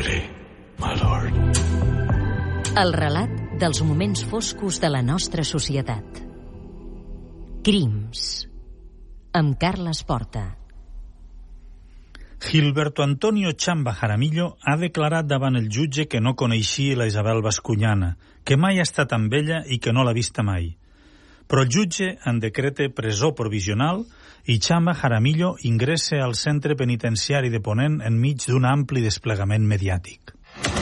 ready, my lord. El relat dels moments foscos de la nostra societat. Crims. Amb Carles Porta. Gilberto Antonio Chamba Jaramillo ha declarat davant el jutge que no coneixia la Isabel Bascuñana, que mai ha estat amb ella i que no l'ha vista mai. Però el jutge en decreta presó provisional i Chamba Jaramillo ingressa al centre penitenciari de Ponent enmig d'un ampli desplegament mediàtic.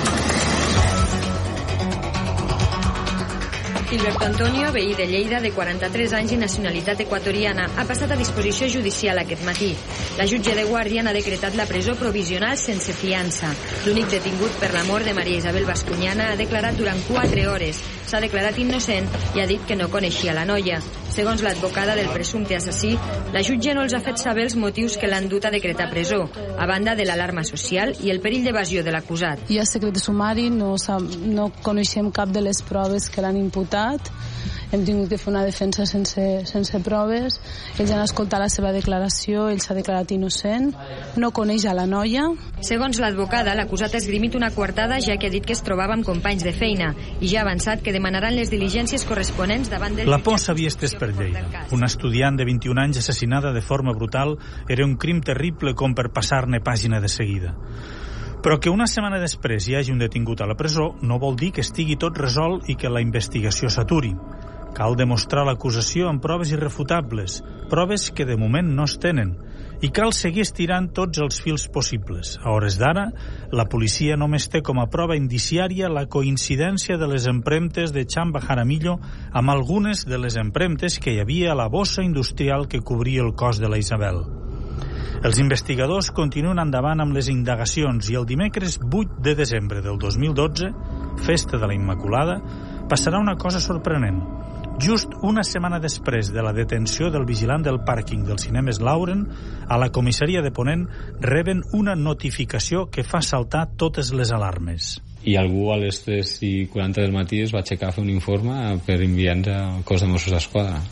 Gilberto Antonio, veí de Lleida, de 43 anys i nacionalitat equatoriana, ha passat a disposició judicial aquest matí. La jutge de Guàrdia n'ha decretat la presó provisional sense fiança. L'únic detingut per la mort de Maria Isabel Bascuñana ha declarat durant 4 hores. S'ha declarat innocent i ha dit que no coneixia la noia. Segons l'advocada del presumpte assassí, la jutge no els ha fet saber els motius que l'han dut a decretar presó, a banda de l'alarma social i el perill d'evasió de l'acusat. Hi ha secret de sumari, no coneixem cap de les proves que l'han imputat. Hem tingut que fer una defensa sense proves. Ells han escoltat la seva declaració, ell s'ha declarat innocent, no coneix a la noia. Segons l'advocada, l'acusat ha esgrimit una coartada ja que ha dit que es trobava amb companys de feina i ja ha avançat que demanaran les diligències corresponents davant del... La por s'havia estès per Lleida. Una estudiant de 21 anys assassinada de forma brutal era un crim terrible com per passar-ne pàgina de seguida. Però que una setmana després hi hagi un detingut a la presó no vol dir que estigui tot resolt i que la investigació s'aturi. Cal demostrar l'acusació amb proves irrefutables, proves que de moment no es tenen, i cal seguir estirant tots els fils possibles. A hores d'ara, la policia només té com a prova indiciària la coincidència de les empremtes de Chamba Jaramillo amb algunes de les empremtes que hi havia a la bossa industrial que cobria el cos de la Isabel. Els investigadors continuen endavant amb les indagacions i el dimecres 8 de desembre del 2012, festa de la Immaculada, passarà una cosa sorprenent. Just una setmana després de la detenció del vigilant del pàrquing del Cinemes Lauren, a la comissaria de Ponent reben una notificació que fa saltar totes les alarmes. I algú a les 3:40 del matí es va aixecar a fer un informe per enviar-nos al cos de Mossos d'Esquadra.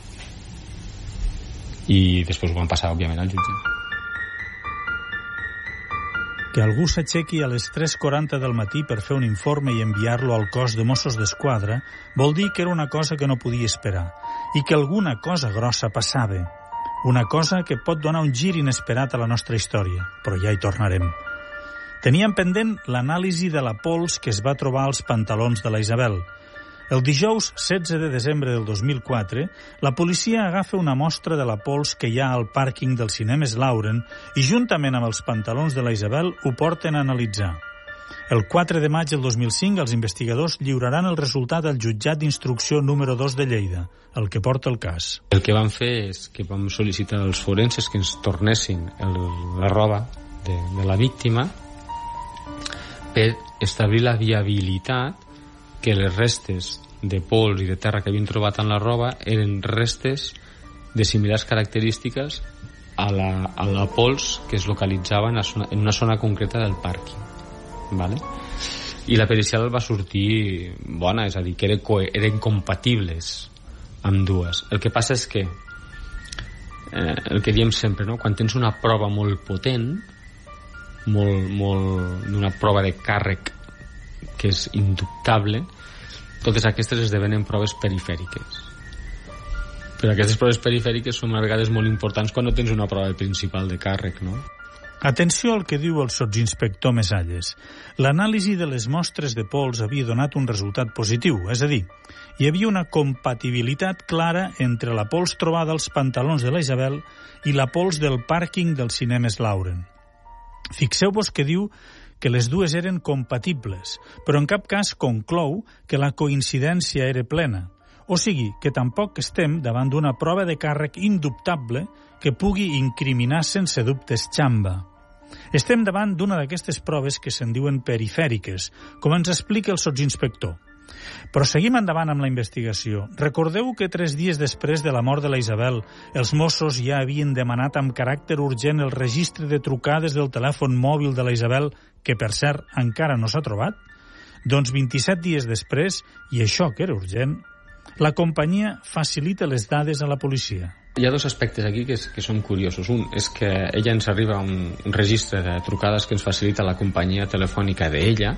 I després ho van passar, òbviament, al jutge. Que algú s'aixequi a les 3:40 del matí per fer un informe i enviar-lo al cos de Mossos d'Esquadra vol dir que era una cosa que no podia esperar i que alguna cosa grossa passava. Una cosa que pot donar un gir inesperat a la nostra història, però ja hi tornarem. Teníem pendent l'anàlisi de la pols que es va trobar als pantalons de la Isabel. El dijous 16 de desembre del 2004, la policia agafa una mostra de la pols que hi ha al pàrquing del Cinemes Lauren i juntament amb els pantalons de la Isabel ho porten a analitzar. El 4 de maig del 2005 els investigadors lliuraran el resultat al jutjat d'instrucció número 2 de Lleida, el que porta el cas. El que vam fer és que vam sol·licitar als forenses que ens tornessin la roba de la víctima per establir la viabilitat que les restes de pols i de terra que havien trobat en la roba eren restes de similars característiques a la pols que es localitzava en una zona concreta del pàrquing. Vale? I la pericial va sortir bona, és a dir, que eren compatibles amb dues. El que passa és que el que diem sempre, no? Quan tens una prova molt potent, d'una prova de càrrec que és indubtable, totes aquestes esdevenen proves perifèriques. Però aquestes proves perifèriques són a vegades molt importants quan no tens una prova principal de càrrec, no? Atenció al que diu el sotsinspector Mesalles. L'anàlisi de les mostres de pols havia donat un resultat positiu, és a dir, hi havia una compatibilitat clara entre la pols trobada als pantalons de la Isabel i la pols del pàrquing del Cinemes Lauren. Fixeu-vos que diu que les dues eren compatibles, però en cap cas conclou que la coincidència era plena. O sigui, que tampoc estem davant d'una prova de càrrec indubtable que pugui incriminar sense dubtes Chamba. Estem davant d'una d'aquestes proves que se'n diuen perifèriques, com ens explica el sotsinspector. Però seguim endavant amb la investigació. Recordeu que 3 dies després de la mort de la Isabel, els Mossos ja havien demanat amb caràcter urgent el registre de trucades del telèfon mòbil de la Isabel, que per cert encara no s'ha trobat? Doncs 27 dies després, i això que era urgent, la companyia facilita les dades a la policia. Hi ha dos aspectes aquí que són curiosos. Un és que ella ens arriba un registre de trucades que ens facilita la companyia telefònica d'ella,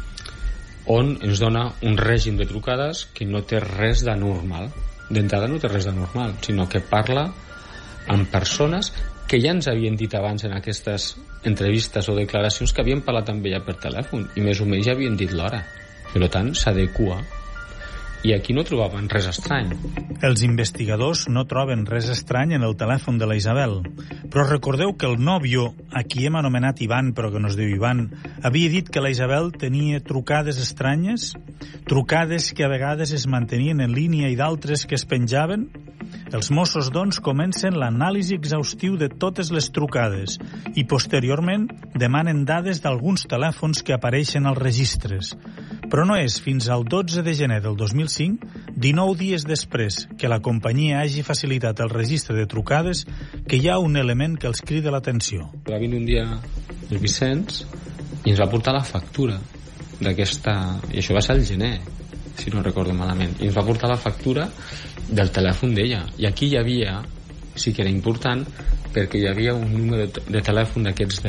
on ens dona un règim de trucades que no té res d'anormal. D'entrada no té res d'anormal, sinó que parla amb persones que ja ens havien dit abans en aquestes entrevistes o declaracions que havien parlat amb ella per telèfon i més o menys ja havien dit l'hora. Per tant, s'adequa. I aquí no trobaven res estrany. Els investigadors no troben res estrany en el telèfon de la Isabel, però recordeu que el nòvio, a qui hem anomenat Ivan però que no es diu Ivan, havia dit que la Isabel tenia trucades estranyes, trucades que a vegades es mantenien en línia i d'altres que es penjaven. Els Mossos, doncs, comencen l'anàlisi exhaustiu de totes les trucades i, posteriorment, demanen dades d'alguns telèfons que apareixen als registres. Però no és fins al 12 de gener del 2005, 19 dies després que la companyia hagi facilitat el registre de trucades, que hi ha un element que els crida l'atenció. Va venir un dia el Vicenç i ens va portar la factura d'aquesta... I això va ser al gener, si no recordo malament. I ens va portar la factura del telèfon d'ella. I aquí hi havia, sí que era important, perquè hi havia un número de telèfon d'aquests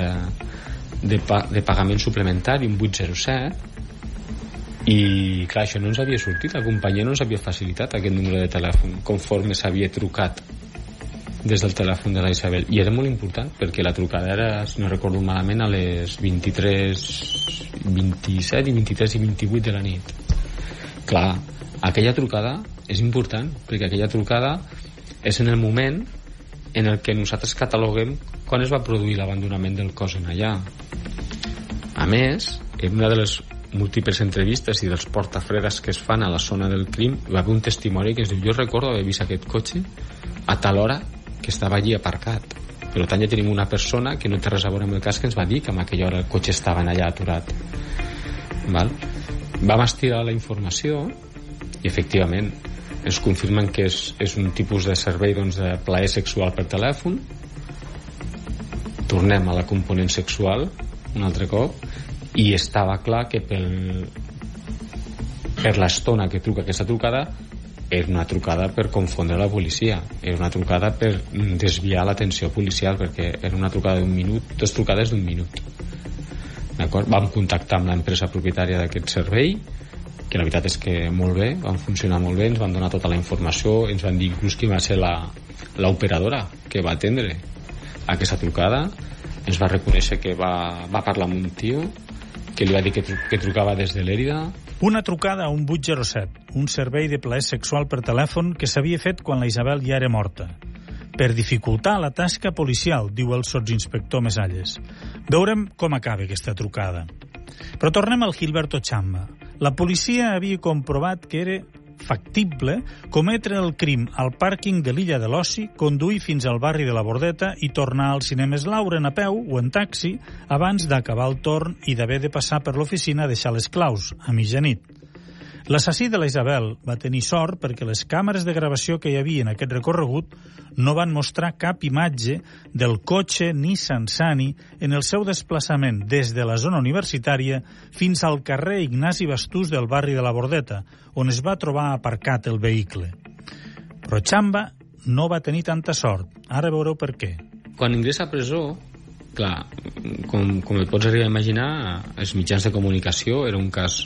de pagament suplementari, un 807, i clar, això no ens havia sortit, la companyia no ens havia facilitat aquest número de telèfon conforme s'havia trucat des del telèfon de la Isabel, i era molt important perquè la trucada era, si no recordo malament, a les 23, 27 i 23 i 28 de la nit. Clar, aquella trucada és important perquè aquella trucada és en el moment en el que nosaltres cataloguem quan es va produir l'abandonament del cos en allà. A més, en una de les múltiples entrevistes i dels portafredes que es fan a la zona del crim va haver un testimoni que ens diu: jo recordo haver vist aquest cotxe a tal hora que estava allí aparcat. Per tant, ja tenim una persona que no té res a veure amb el cas que ens va dir que en aquella hora el cotxe estava allà aturat. Val? Vam estirar la informació i efectivament ens confirmen que és un tipus de servei, doncs, de plaer sexual per telèfon. Tornem a la component sexual un altre cop, i estava clar que per l'estona que truca aquesta trucada era una trucada per confondre la policia, era una trucada per desviar l'atenció policial, perquè era una trucada d'un minut, dues trucades d'un minut. D'acord? Vam contactar amb l'empresa propietària d'aquest servei, que la veritat és que molt bé, van funcionar molt bé, ens van donar tota la informació, ens van dir inclús qui va ser l'operadora que va atendre aquesta trucada, ens va reconèixer que va parlar amb un tio que li va dir que trucava des de Lérida. Una trucada a un 807, un servei de plaer sexual per telèfon que s'havia fet quan la Isabel ja era morta, per dificultar la tasca policial, diu el sotsinspector Mesalles. Veurem com acaba aquesta trucada. Però tornem al Gilberto Chamba. La policia havia comprovat que era factible cometre el crim al pàrquing de l'Illa de l'Oci, conduir fins al barri de la Bordeta i tornar als cinemes Lauren a peu o en taxi abans d'acabar el torn i d'haver de passar per l'oficina a deixar les claus a mitjanit. L'assassí de la Isabel va tenir sort perquè les càmeres de gravació que hi havia en aquest recorregut no van mostrar cap imatge del cotxe Nissan Sunny en el seu desplaçament des de la zona universitària fins al carrer Ignasi Bastús del barri de la Bordeta, on es va trobar aparcat el vehicle. Però Chamba no va tenir tanta sort. Ara veureu per què. Quan ingressa a presó, clar, com et pots arribar a imaginar, els mitjans de comunicació era un cas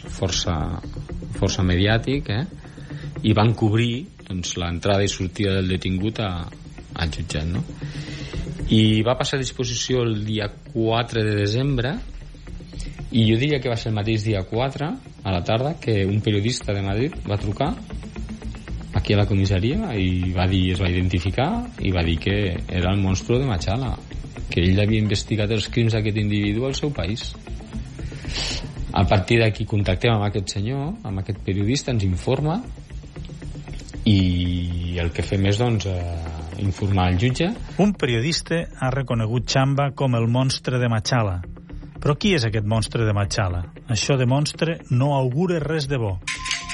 força mediàtic, i van cobrir, doncs, l'entrada i sortida del detingut al jutjat, no? I va passar a disposició el dia 4 de desembre, i jo diria que va ser el mateix dia 4 a la tarda que un periodista de Madrid va trucar aquí a la comissaria i es va identificar i va dir que era el monstru de Machala, que ell havia investigat els crims d'aquest individu al seu país. A partir d'aquí contactem amb aquest senyor, amb aquest periodista, ens informa, i el que fem és, doncs, informar el jutge. Un periodista ha reconegut Chamba com el monstre de Machala. Però qui és aquest monstre de Machala? Això de monstre no augura res de bo.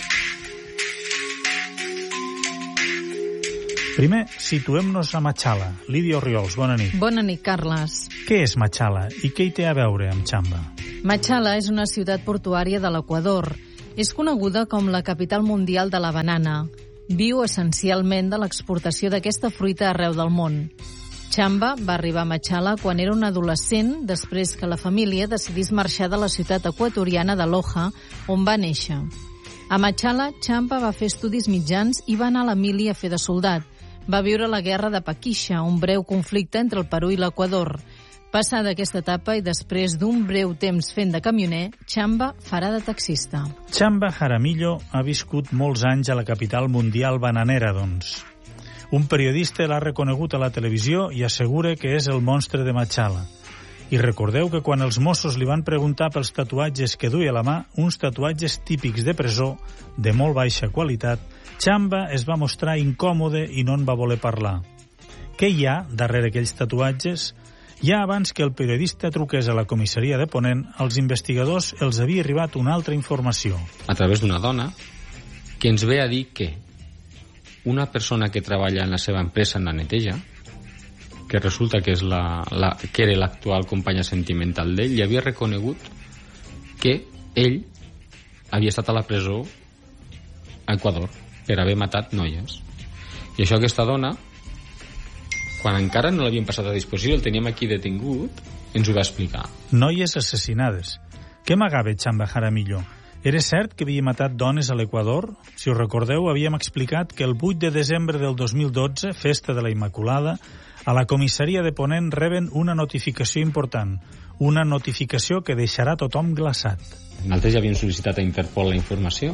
Primer, situem-nos a Machala. Lídia Orriols, bona nit. Bona nit, Carles. Què és Machala i què hi té a veure amb Chamba? Machala és una ciutat portuària de l'Equador. És coneguda com la capital mundial de la banana. viu essencialment de l'exportació d'aquesta fruita arreu del món. Chamba va arribar a Machala quan era un adolescent, després que la família decidís marxar de la ciutat equatoriana de Loja, on va néixer. A Machala, Chamba va fer estudis mitjans i va anar a l'Emili a fer de soldat. Va viure la guerra de Paquisha, un breu conflicte entre el Perú i l'Equador. Passada aquesta etapa i després d'un breu temps fent de camioner, Chamba farà de taxista. Chamba Jaramillo ha viscut molts anys a la capital mundial bananera, doncs. Un periodista l'ha reconegut a la televisió i assegura que és el monstre de Machala. I recordeu que quan els Mossos li van preguntar pels tatuatges que duia a la mà, uns tatuatges típics de presó, de molt baixa qualitat, Chamba es va mostrar incòmode i no en va voler parlar. Què hi ha darrere aquells tatuatges? Ja abans que el periodista truqués a la comissaria de Ponent, als investigadors els havia arribat una altra informació. A través d'una dona que ens ve a dir que una persona que treballa en la seva empresa en la neteja, que resulta que és que era l'actual companya sentimental d'ell, i havia reconegut que ell havia estat a la presó a Equador per haver matat noies. I això aquesta dona, quan encara no l'havien passat a disposició, el teníem aquí detingut, ens ho va explicar. Noies assassinades. Què amagava Chamba Jaramillo? Era cert que havia matat dones a l'Equador? Si us recordeu, havíem explicat que el 8 de desembre del 2012, festa de la Immaculada, a la comissaria de Ponent reben una notificació important, una notificació que deixarà tothom glaçat. Nosaltres ja havíem sol·licitat a Interpol la informació,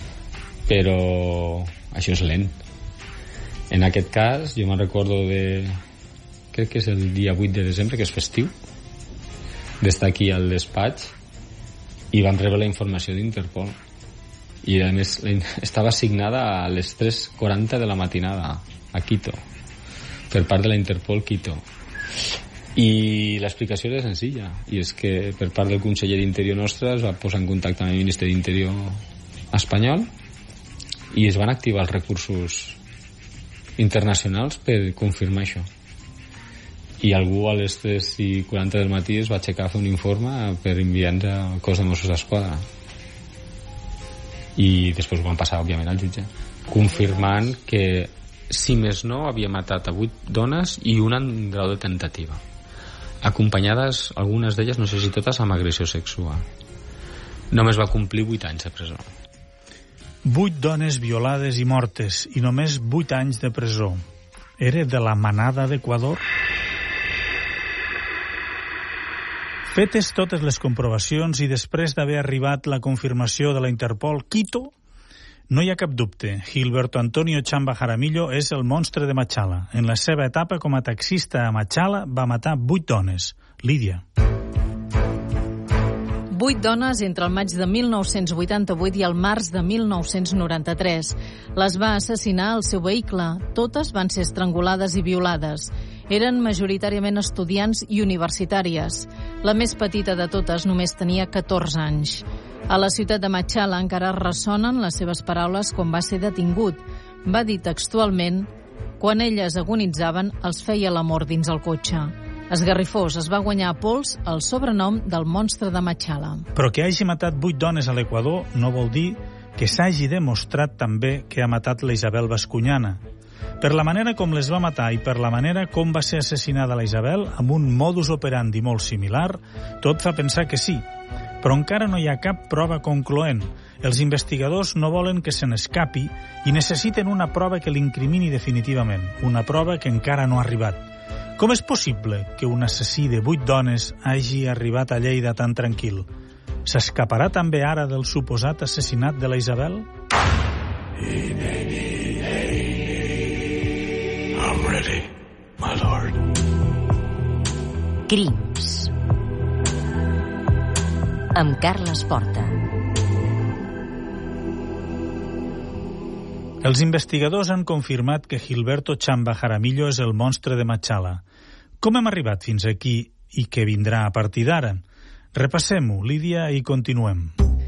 però això és lent. En aquest cas, jo me'n recordo de... crec que és el dia 8 de desembre, que és festiu, d'estar aquí al despatx, i vam rebre la informació d'Interpol. I a més estava assignada a les 3:40 de la matinada a Quito, per part de la Interpol Quito. I l'explicació era senzilla, i és que per part del conseller d'Interior nostre es va posar en contacte amb el Ministeri d'Interior espanyol i es van activar els recursos internacionals per confirmar això. I algú a les 3:40 del matí es va aixecar a fer un informe per enviar-nos al cos de Mossos d'Esquadra. I després ho van passar, òbviament, al jutge, confirmant que, si més no, havia matat a 8 dones i una en grau de tentativa, acompanyades, algunes d'elles, no sé si totes, amb agressió sexual. Només va complir 8 anys de presó. 8 dones violades i mortes, i només 8 anys de presó. Era de la manada d'Equador? Fetes totes les comprovacions i després d'haver arribat la confirmació de la Interpol Quito, no hi ha cap dubte. Gilberto Antonio Chamba Jaramillo és el monstre de Machala. En la seva etapa com a taxista a Machala va matar 8 dones. Lídia. 8 dones entre el maig de 1988 i el març de 1993. Les va assassinar al seu vehicle. Totes van ser estrangulades i violades. Eren majoritàriament estudiants i universitàries. La més petita de totes només tenia 14 anys. A la ciutat de Machala encara ressonen les seves paraules quan va ser detingut. Va dir textualment: quan elles agonitzaven, els feia l'amor dins el cotxe. Esgarrifós es va guanyar a pols el sobrenom del monstre de Machala. Però que hagi matat 8 dones a l'Equador no vol dir que s'hagi demostrat també que ha matat la Isabel Bascuñana. Per la manera com les va matar i per la manera com va ser assassinada la Isabel, amb un modus operandi molt similar, tot fa pensar que sí. Però encara no hi ha cap prova concloent. Els investigadors no volen que se n'escapi i necessiten una prova que l'incrimini definitivament, una prova que encara no ha arribat. Com és possible que un assassí de 8 dones hagi arribat a Lleida tan tranquil? S'escaparà també ara del suposat assassinat de la Isabel? I'm ready, my lord. Crims. Amb Carles Porta. Els investigadors han confirmat que Gilberto Chamba Jaramillo és el monstre de Machala. Com hem arribat fins aquí i què vindrà a partir d'ara? Repassem-ho, Lídia, i continuem.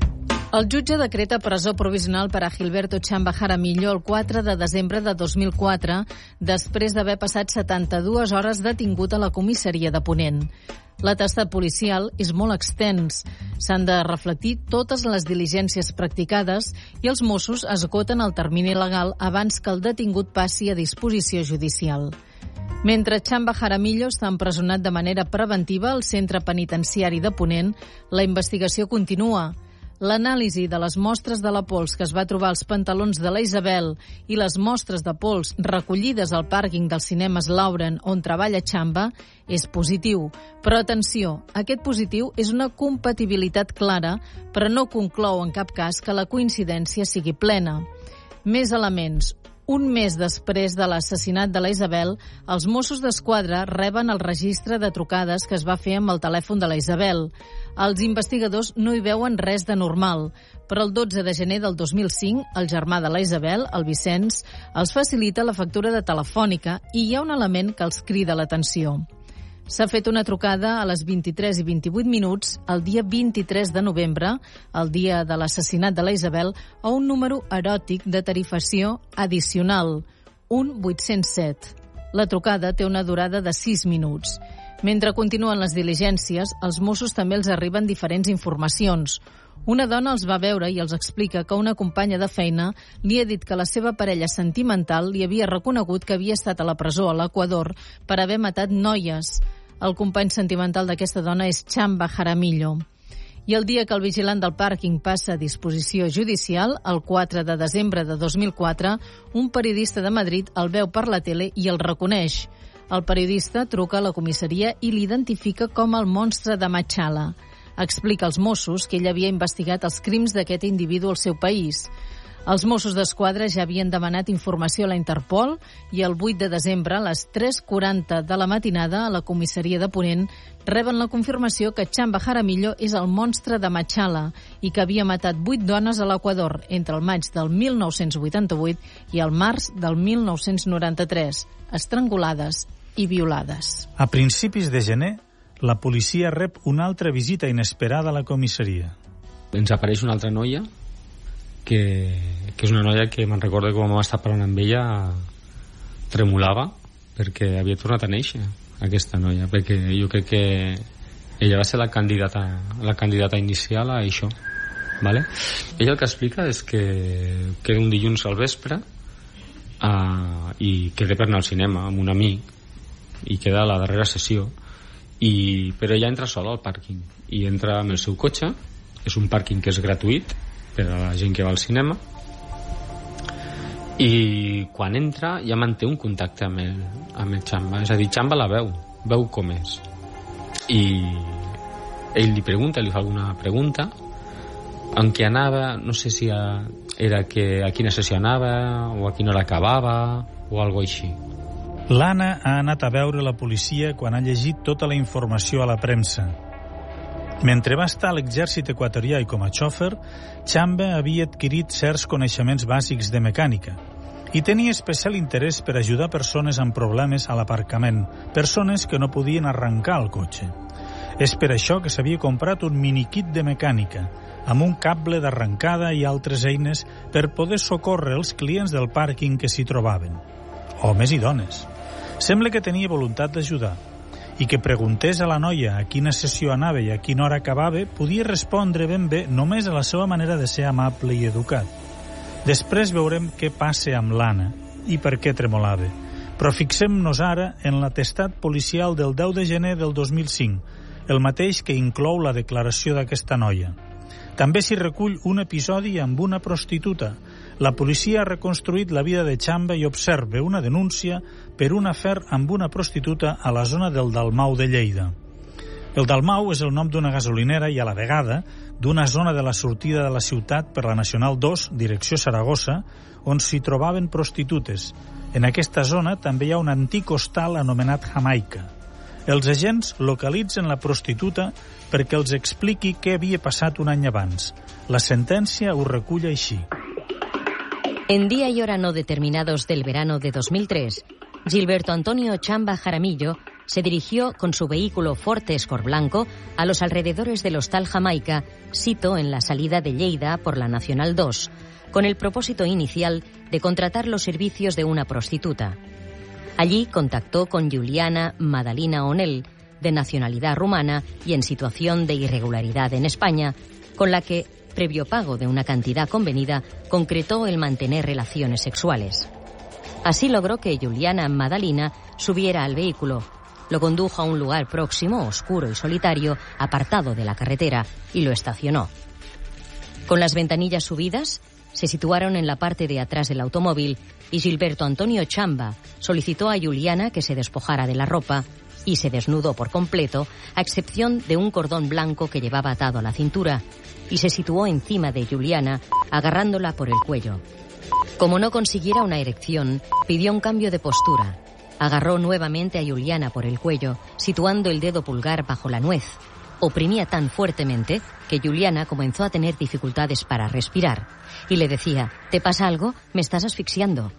El jutge decreta presó provisional per a Gilberto Chamba Jaramillo el 4 de desembre de 2004, després d'haver passat 72 hores detingut a la comissaria de Ponent. L'atestat policial és molt extens. S'han de reflectir totes les diligències practicades i els Mossos esgoten el termini legal abans que el detingut passi a disposició judicial. Mentre Chamba Jaramillo està empresonat de manera preventiva al centre penitenciari de Ponent, la investigació continua. L'anàlisi de les mostres de la pols que es va trobar als pantalons de la Isabel i les mostres de pols recollides al pàrquing dels cinemes Lauren on treballa Chamba és positiu. Però atenció, aquest positiu és una compatibilitat clara, però no conclou en cap cas que la coincidència sigui plena. Més elements. Un mes després de l'assassinat de la Isabel, els Mossos d'Esquadra reben el registre de trucades que es va fer amb el telèfon de la Isabel. Els investigadors no hi veuen res de normal, però el 12 de gener del 2005, el germà de la Isabel, el Vicenç, els facilita la factura de Telefònica i hi ha un element que els crida l'atenció. S'ha fet una trucada a les 23 i 28 minuts el dia 23 de novembre, el dia de l'assassinat de la Isabel, a un número eròtic de tarifació addicional, un 807. La trucada té una durada de 6 minuts. Mentre continuen les diligències, als Mossos també els arriben diferents informacions. Una dona els va veure i els explica que una companya de feina li ha dit que la seva parella sentimental li havia reconegut que havia estat a la presó a l'Equador per haver matat noies. El company sentimental d'aquesta dona és Chamba Jaramillo. I el dia que el vigilant del pàrquing passa a disposició judicial, el 4 de desembre de 2004, un periodista de Madrid el veu per la tele i el reconeix. El periodista truca a la comissaria i l'identifica com el monstre de Machala. Explica als Mossos que ell havia investigat els crims d'aquest individu al seu país. Els Mossos d'Esquadra ja havien demanat informació a la Interpol i el 8 de desembre, a les 3:40 de la matinada, a la comissaria de Ponent, reben la confirmació que Chamba Jaramillo és el monstre de Machala i que havia matat 8 dones a l'Equador entre el maig del 1988 i el març del 1993, estrangulades i violades. A principis de gener, la policia rep una altra visita inesperada a la comissaria. Ens apareix una altra noia que és una noia que me'n recordo que quan vam estar parlant amb ella tremolava perquè havia tornat a néixer, aquesta noia, perquè jo crec que ella va ser la candidata inicial a això, ¿vale? Ella el que explica és que era un dilluns al vespre i queda per anar al cinema amb un amic i queda a la darrera sessió però ella entra sola al pàrquing i entra amb el seu cotxe. És un pàrquing que és gratuït per a la gent que va al cinema, i quan entra ja manté un contacte amb el Chamba, és a dir, Chamba la veu com és, i ell li fa alguna pregunta en què anava, no sé si era que a quina sessió anava o a quina hora acabava o alguna cosa així. L'Anna ha anat a veure la policia quan ha llegit tota la informació a la premsa. Mentre va estar a l'exèrcit equatorià i com a xòfer, Chamba havia adquirit certs coneixements bàsics de mecànica i tenia especial interès per ajudar persones amb problemes a l'aparcament, persones que no podien arrencar el cotxe. És per això que s'havia comprat un mini-kit de mecànica, amb un cable d'arrencada i altres eines per poder socórrer els clients del pàrquing que s'hi trobaven, homes i dones. Sembla que tenia voluntat d'ajudar, i que preguntés a la noia a quina sessió anava i a quina hora acabava, podia respondre ben bé només a la seva manera de ser amable i educat. Després veurem què passa amb l'Anna i per què tremolava. Però fixem-nos ara en l'atestat policial del 10 de gener del 2005, el mateix que inclou la declaració d'aquesta noia. També s'hi recull un episodi amb una prostituta. La policia ha reconstruït la vida de Chamba i observa una denúncia per un afer amb una prostituta a la zona del Dalmau de Lleida. El Dalmau és el nom d'una gasolinera i a la vegada d'una zona de la sortida de la ciutat per la Nacional 2, direcció Saragossa, on s'hi trobaven prostitutes. En aquesta zona també hi ha un antic hostal anomenat Jamaica. Els agents localitzen la prostituta perquè els expliqui què havia passat un any abans. La sentència ho recull així. En día y hora no determinados del verano de 2003, Gilberto Antonio Chamba Jaramillo se dirigió con su vehículo Ford Escort blanco a los alrededores del Hostal Jamaica, sito en la salida de Lleida por la Nacional 2, con el propósito inicial de contratar los servicios de una prostituta. Allí contactó con Juliana Madalina Onel, de nacionalidad rumana y en situación de irregularidad en España, con la que, previo pago de una cantidad convenida, concretó el mantener relaciones sexuales. Así logró que Juliana Madalina subiera al vehículo, lo condujo a un lugar próximo, oscuro y solitario, apartado de la carretera, y lo estacionó. Con las ventanillas subidas, se situaron en la parte de atrás del automóvil y Gilberto Antonio Chamba solicitó a Juliana que se despojara de la ropa y se desnudó por completo, a excepción de un cordón blanco que llevaba atado a la cintura, y se situó encima de Juliana, agarrándola por el cuello. Como no consiguiera una erección, pidió un cambio de postura. Agarró nuevamente a Juliana por el cuello, situando el dedo pulgar bajo la nuez. Oprimía tan fuertemente que Juliana comenzó a tener dificultades para respirar y le decía: «¿Te pasa algo? Me estás asfixiando».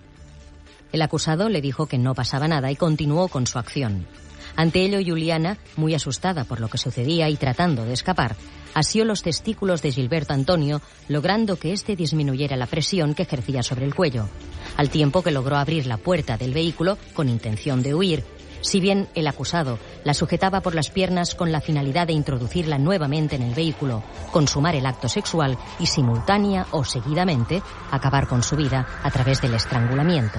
El acusado le dijo que no pasaba nada y continuó con su acción. Ante ello, Juliana, muy asustada por lo que sucedía y tratando de escapar, asió los testículos de Gilberto Antonio, logrando que éste disminuyera la presión que ejercía sobre el cuello, al tiempo que logró abrir la puerta del vehículo con intención de huir. Si bien el acusado la sujetaba por las piernas con la finalidad de introducirla nuevamente en el vehículo, consumar el acto sexual y simultánea o seguidamente acabar con su vida a través del estrangulamiento.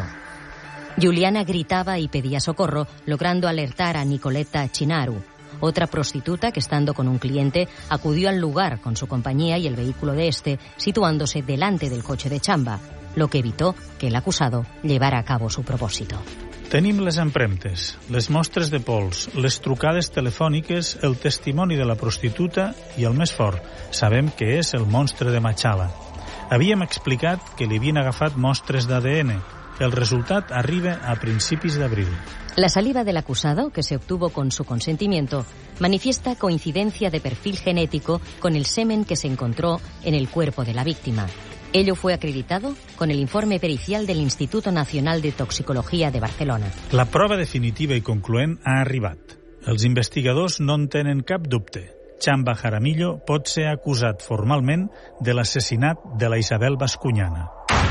Juliana gritaba y pedía socorro, logrando alertar a Nicoletta Chinaru, otra prostituta que, estando con un cliente, acudió al lugar con su compañía y el vehículo de este, situándose delante del coche de Chamba, lo que evitó que el acusado llevara a cabo su propòsito. Tenim les empremtes, les mostres de pols, les trucades telefòniques, el testimoni de la prostituta i, el més fort, sabem que és el monstre de Machala. Havíem explicat que li havien agafat mostres d'ADN. El resultat arriba a principis d'abril. La saliva del acusado, que se obtuvo con su consentimiento, manifiesta coincidencia de perfil genético con el semen que se encontró en el cuerpo de la víctima. Ello fue acreditado con el informe pericial del Instituto Nacional de Toxicología de Barcelona. La prova definitiva i concloent ha arribat. Els investigadors no en tenen cap dubte. Chamba Jaramillo pot ser acusat formalment de l'assassinat de la Isabel Bascuñana.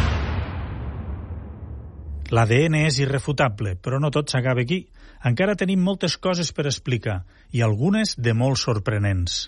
L'ADN és irrefutable, però no tot s'acaba aquí. Encara tenim moltes coses per explicar, i algunes de molt sorprenents.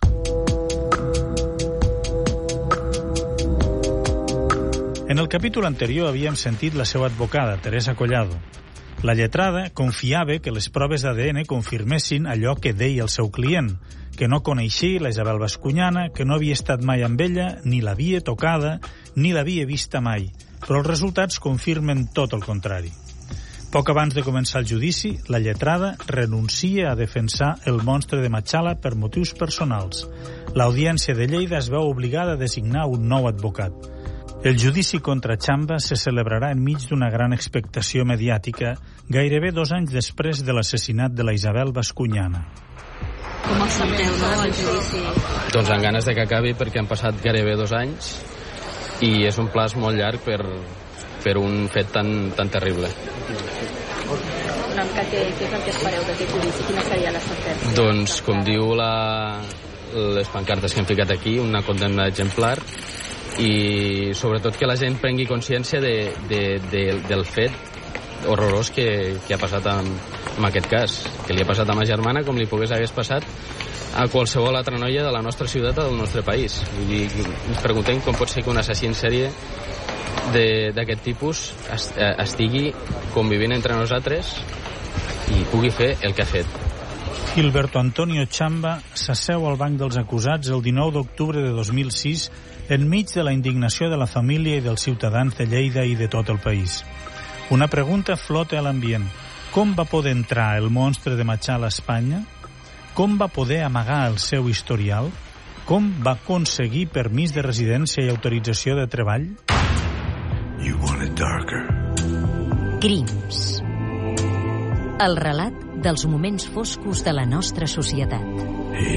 En el capítol anterior havíem sentit la seva advocada, Teresa Collado. La lletrada confiava que les proves d'ADN confirmessin allò que deia el seu client, que no coneixia la Isabel Bascuñana, que no havia estat mai amb ella, ni l'havia tocada, ni l'havia vista mai. Però els resultats confirmen tot el contrari. Poc abans de començar el judici, la lletrada renuncia a defensar el monstre de Machala per motius personals. L'Audiència de Lleida es veu obligada a designar un nou advocat. El judici contra Chamba se celebrarà enmig d'una gran expectació mediàtica, gairebé 2 anys després de l'assassinat de la Isabel Bascuñana. Com accepteu, no, el judici? Doncs amb ganes de que acabi, perquè han passat gairebé 2 anys i és un plaç molt llarg per un fet tan terrible. Una mica, què és el que espereu d'aquest judici? Quina seria la sentència? Doncs, com diu les pancartes que hem ficat aquí, una condemna exemplar, i sobretot que la gent prengui consciència del fet horrorós que ha passat amb aquest cas, que li ha passat a ma germana com li hagués passat a qualsevol altra noia de la nostra ciutat o del nostre país. Vull dir, ens preguntem com pot ser que un assassí en sèrie d'aquest tipus estigui convivint entre nosaltres i pugui fer el que ha fet. Gilberto Antonio Chamba s'asseu al banc dels acusats el 19 d'octubre de 2006 enmig de la indignació de la família i dels ciutadans de Lleida i de tot el país. Una pregunta flota a l'ambient. Com va poder entrar el monstre de Machala a Espanya? Com va poder amagar el seu historial? Com va aconseguir permís de residència i autorització de treball? You want it darker. Crims. El relat dels moments foscos de la nostra societat. Hey,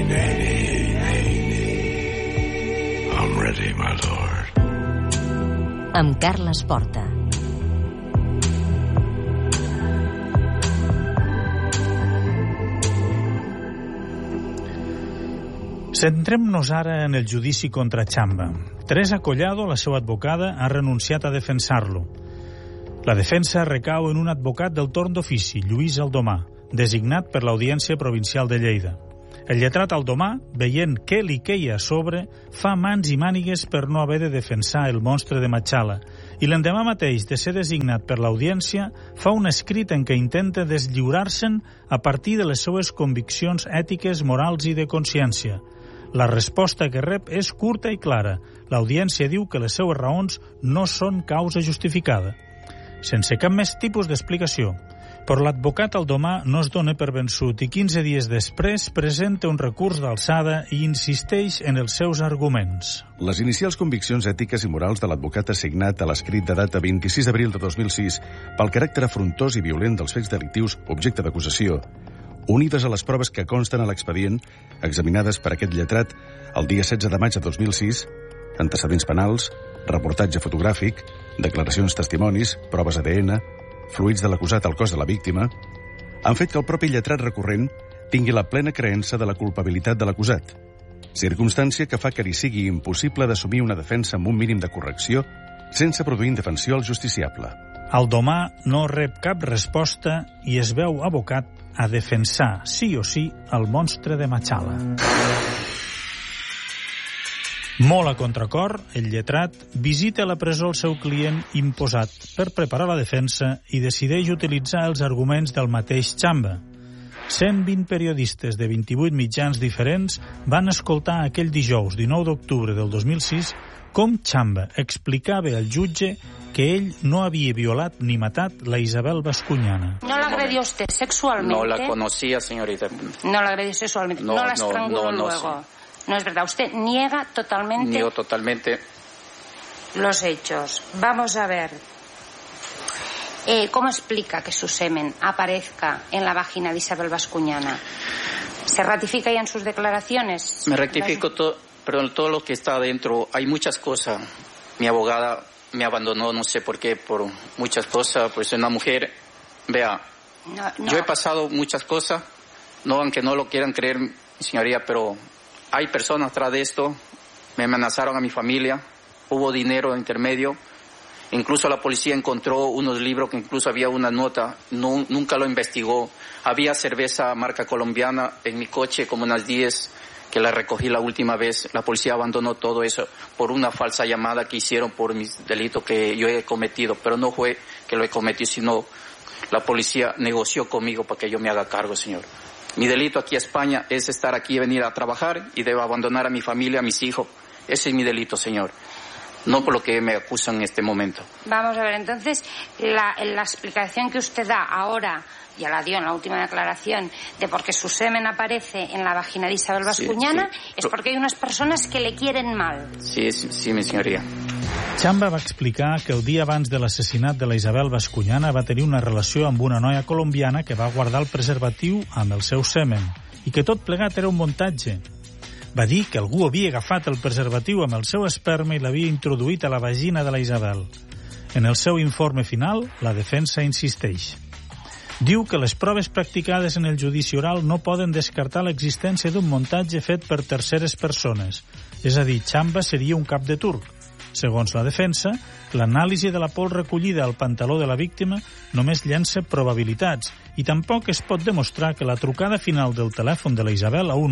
I'm ready, my lord. Amb Carles Porta. Centrem-nos ara en el judici contra Chamba. Teresa Collado, la seva advocada, ha renunciat a defensar-lo. La defensa recau en un advocat del torn d'ofici, Lluís Aldomà, designat per l'Audiència Provincial de Lleida. El lletrat Aldomà, veient què li queia a sobre, fa mans i mànigues per no haver de defensar el monstre de Machala i l'endemà mateix de ser designat per l'Audiència fa un escrit en què intenta deslliurar-se'n a partir de les seues conviccions ètiques, morals i de consciència. La resposta que rep és curta i clara. L'Audiència diu que les seues raons no són causa justificada. Sense cap més tipus d'explicació. Però l'advocat Aldomà no es dona per vençut i 15 dies després presenta un recurs d'alçada i insisteix en els seus arguments. Les inicials conviccions ètiques i morals de l'advocat assignat a l'escrit de data 26 d'abril de 2006 pel caràcter afrontós i violent dels fets delictius objecte d'acusació, unides a les proves que consten a l'expedient, examinades per aquest lletrat el dia 16 de maig de 2006, antecedents penals, reportatge fotogràfic, declaracions testimonis, proves ADN, fluids de l'acusat al cos de la víctima, han fet que el propi lletrat recurrent tingui la plena creença de la culpabilitat de l'acusat, circumstància que fa que li sigui impossible d'assumir una defensa amb un mínim de correcció sense produir indefensió al justiciable. Aldomà no rep cap resposta i es veu abocat a defensar, sí o sí, el monstre de Machala. Molt a contracor, el lletrat visita a la presó el seu client imposat per preparar la defensa i decideix utilitzar els arguments del mateix Chamba. 120 periodistes de 28 mitjans diferents van escoltar aquell dijous 19 d'octubre del 2006 com Chamba explicava al jutge que ell no havia violat ni matat la Isabel Bascuñana. ¿No la agredió usted sexualmente? No la conocía, señorita. No la agredió sexualmente. No la estranguló luego. Sí. No es verdad. Usted niega totalmente. Niego totalmente los hechos. Vamos a ver. ¿Cómo explica que su semen aparezca en la vagina de Isabel Bascuñana? ¿Se ratifica ya en sus declaraciones? Me rectifico pero todo lo que está adentro. Hay muchas cosas. Mi abogada me abandonó, no sé por qué, por muchas cosas. Pues una mujer, vea, yo he pasado muchas cosas, no, aunque no lo quieran creer, señoría, pero hay personas atrás de esto. Me amenazaron a mi familia, hubo dinero intermedio. Incluso la policía encontró unos libros que incluso había una nota, nunca lo investigó. Había cerveza marca colombiana en mi coche, como unas 10, que la recogí la última vez. La policía abandonó todo eso por una falsa llamada que hicieron por mis delitos que yo he cometido. Pero no fue que lo he cometido, sino la policía negoció conmigo para que yo me haga cargo, señor. Mi delito aquí en España es estar aquí y venir a trabajar y debo abandonar a mi familia, a mis hijos. Ese es mi delito, señor. No por lo que me acusan en este momento. Vamos a ver, entonces, la explicación que usted da ahora, ya la dio en la última declaración, de por qué su semen aparece en la vagina de Isabel Bascuñana, sí. Es porque hay unas personas que le quieren mal. Sí, mi señoría. Chamba va explicar que el dia abans de l'assassinat de la Isabel Bascuñana va tenir una relació amb una noia colombiana que va guardar el preservatiu amb el seu semen i que tot plegat era un muntatge. Va dir que algú havia agafat el preservatiu amb el seu esperma i l'havia introduït a la vagina de la Isabel. En el seu informe final, la defensa insisteix. Diu que les proves practicades en el judici oral no poden descartar l'existència d'un muntatge fet per terceres persones. És a dir, Chamba seria un cap de turc. Segons la defensa, l'anàlisi de la pols recollida al pantaló de la víctima només llença probabilitats i tampoc es pot demostrar que la trucada final del telèfon de la Isabel a un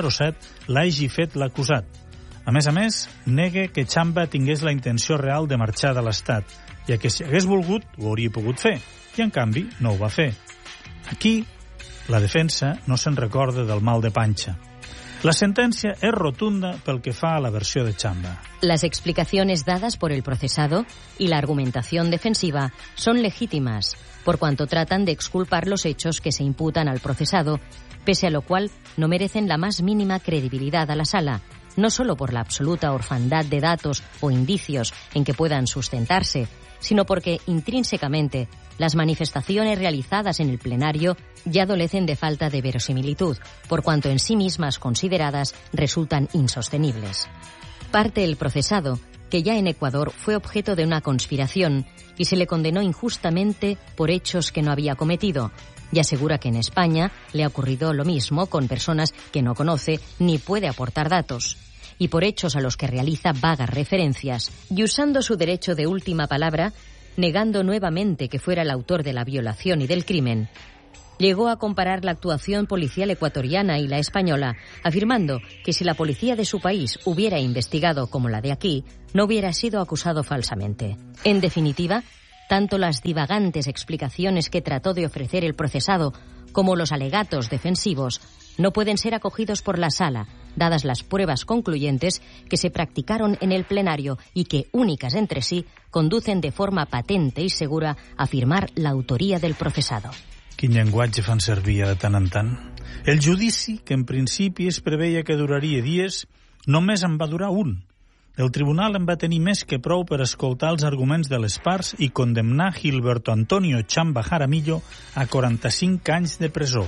807 l'hagi fet l'acusat. A més, nega que Chamba tingués la intenció real de marxar de l'Estat, ja que si hagués volgut ho hauria pogut fer, i en canvi no ho va fer. Aquí, la defensa no se'n recorda del mal de panxa. La sentencia es rotunda pel que fa a la versión de Chamba. Las explicaciones dadas por el procesado y la argumentación defensiva son legítimas, por cuanto tratan de exculpar los hechos que se imputan al procesado, pese a lo cual no merecen la más mínima credibilidad a la sala, no solo por la absoluta orfandad de datos o indicios en que puedan sustentarse, sino porque intrínsecamente las manifestaciones realizadas en el plenario ya adolecen de falta de verosimilitud, por cuanto en sí mismas consideradas resultan insostenibles. Parte el procesado, que ya en Ecuador fue objeto de una conspiración y se le condenó injustamente por hechos que no había cometido, y asegura que en España le ha ocurrido lo mismo con personas que no conoce ni puede aportar datos, y por hechos a los que realiza vagas referencias, y usando su derecho de última palabra, negando nuevamente que fuera el autor de la violación y del crimen. Llegó a comparar la actuación policial ecuatoriana y la española, afirmando que si la policía de su país hubiera investigado como la de aquí, no hubiera sido acusado falsamente. En definitiva, tanto las divagantes explicaciones que trató de ofrecer el procesado como los alegatos defensivos no pueden ser acogidos por la Sala, dadas las pruebas concluyentes que se practicaron en el plenario y que, únicas entre sí, conducen de forma patente y segura a afirmar la autoria del procesado. Quin llenguatge fan servir de tant en tant. El judici, que en principi es preveia que duraria dies, només en va durar un. El tribunal en va tenir més que prou per escoltar els arguments de les parts i condemnar Gilberto Antonio Chamba Jaramillo a 45 anys de presó.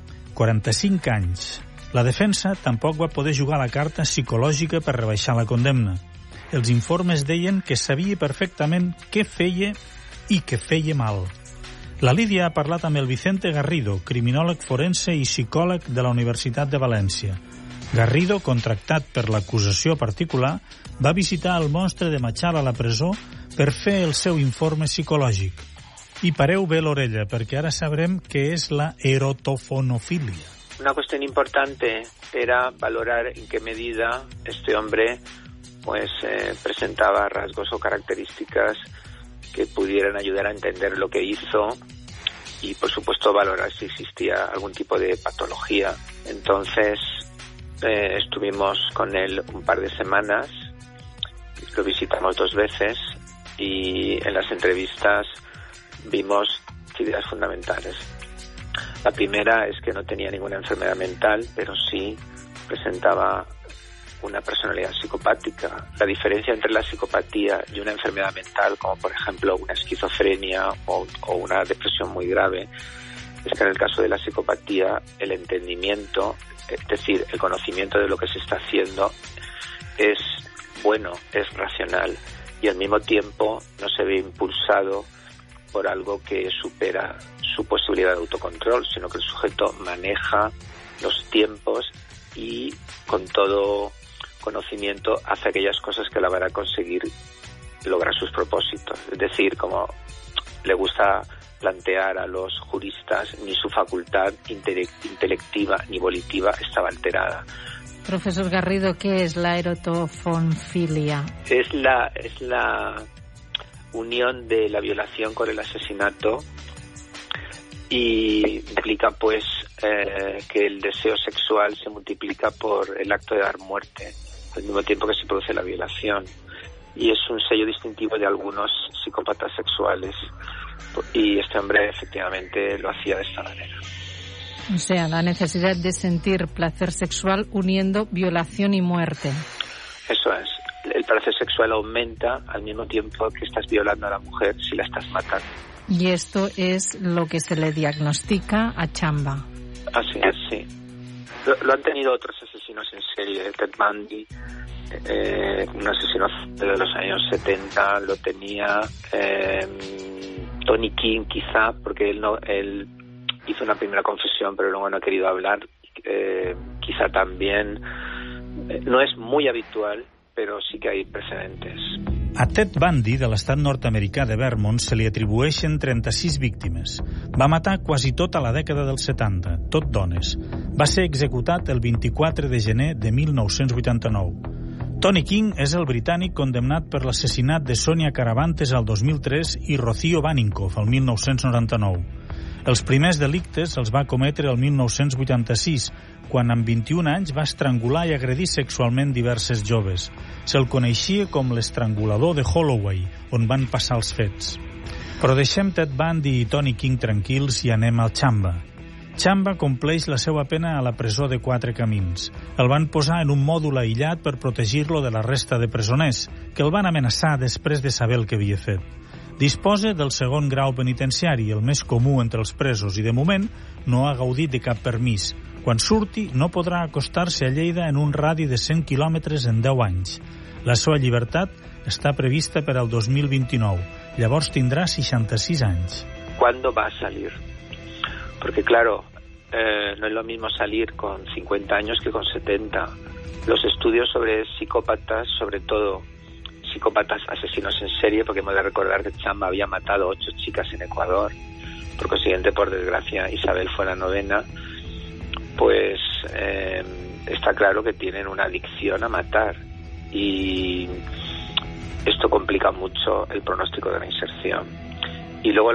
45 anys. La defensa tampoc va poder jugar la carta psicològica per rebaixar la condemna. Els informes deien que sabia perfectament què feia i que feia mal. La Lídia ha parlat amb el Vicente Garrido, criminòleg forense i psicòleg de la Universitat de València. Garrido, contractat per l'acusació particular, va visitar el monstre de Machal a la presó per fer el seu informe psicològic. I pareu bé l'orella, perquè ara sabrem què és la erotofonofilia. Una cuestión importante era valorar en qué medida este hombre presentaba rasgos o características que pudieran ayudar a entender lo que hizo y, por supuesto, valorar si existía algún tipo de patología. Entonces, estuvimos con él un par de semanas, lo visitamos 2 veces y en las entrevistas vimos ideas fundamentales. La primera es que no tenía ninguna enfermedad mental, pero sí presentaba una personalidad psicopática. La diferencia entre la psicopatía y una enfermedad mental, como por ejemplo una esquizofrenia o una depresión muy grave, es que en el caso de la psicopatía el entendimiento, es decir, el conocimiento de lo que se está haciendo es bueno, es racional y al mismo tiempo no se ve impulsado por algo que supera su posibilidad de autocontrol, sino que el sujeto maneja los tiempos y con todo conocimiento hace aquellas cosas que la van a conseguir lograr sus propósitos. Es decir, como le gusta plantear a los juristas, ni su facultad intelectiva ni volitiva estaba alterada. Profesor Garrido, ¿qué es la erotofonofilia? Es la unión de la violación con el asesinato y implica pues que el deseo sexual se multiplica por el acto de dar muerte al mismo tiempo que se produce la violación, y es un sello distintivo de algunos psicópatas sexuales, y este hombre efectivamente lo hacía de esta manera. O sea, la necesidad de sentir placer sexual uniendo violación y muerte. Eso es. El placer sexual aumenta al mismo tiempo que estás violando a la mujer si la estás matando. Y esto es lo que se le diagnostica a Chamba. Así es, sí. Lo han tenido otros asesinos en serie. Ted Bundy, un asesino de los años 70, lo tenía. Tony King, quizá, porque él hizo una primera confesión, pero luego no ha querido hablar. Quizá también. No es muy habitual, però sí que hi ha precedentes. A Ted Bundy, de l'estat nord-americà de Vermont, se li atribueixen 36 víctimes. Va matar quasi tota la dècada dels 70, tot dones. Va ser executat el 24 de gener de 1989. Tony King és el britànic condemnat per l'assassinat de Sonia Caravantes al 2003 i Rocío Baninkoff al 1999. Els primers delictes els va cometre el 1986, quan amb 21 anys va estrangular i agredir sexualment diverses joves. Se'l coneixia com l'estrangulador de Holloway, on van passar els fets. Però deixem Ted Bundy i Tony King tranquils i anem al Chamba. Chamba compleix la seva pena a la presó de 4 Camins. El van posar en un mòdul aïllat per protegir-lo de la resta de presoners, que el van amenaçar després de saber el que havia fet. Disposa del segon grau penitenciari, el més comú entre els presos, i de moment no ha gaudit de cap permís. Quan surti, no podrà acostar-se a Lleida en un radi de 100 quilòmetres en 10 anys. La seva llibertat està prevista per al 2029. Llavors tindrà 66 anys. ¿Cuándo va a salir? Porque claro, no es lo mismo salir con 50 años que con 70. Los estudios sobre psicópatas, sobre todo psicópatas asesinos en serie, porque hemos de recordar que Chamba había matado 8 chicas en Ecuador, por consiguiente, por desgracia, Isabel fue la 9ª, pues está claro que tienen una adicción a matar, y esto complica mucho el pronóstico de la inserción. Y luego